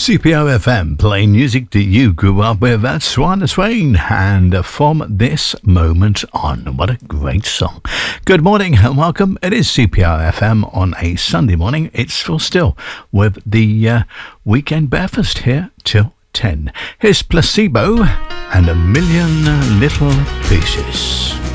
CPO FM, playing music that you grew up with. That's Shania Twain, and From This Moment On. What a great song. Good morning and welcome. It is CPO FM on a Sunday morning. It's Phil Still with the weekend breakfast here till 10. Here's Placebo and A Million Little Pieces.